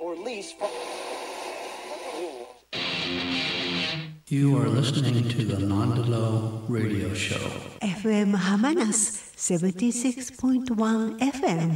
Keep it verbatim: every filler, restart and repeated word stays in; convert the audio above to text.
or lease from... You are listening to the Nondalo Radio Show. エフエム Hamanas seventy-six point one エフエム